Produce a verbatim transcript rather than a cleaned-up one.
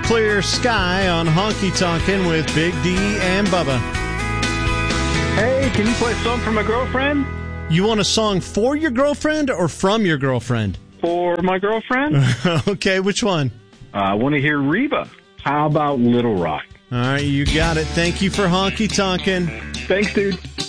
Clear Sky on Honky Tonkin' with Big D and Bubba. Hey, can you play a song for my girlfriend? You want a song for your girlfriend or from your girlfriend? For my girlfriend? Okay, which one? Uh, I want to hear Reba. How about Little Rock? All right, you got it. Thank you for Honky Tonkin'. Thanks, dude.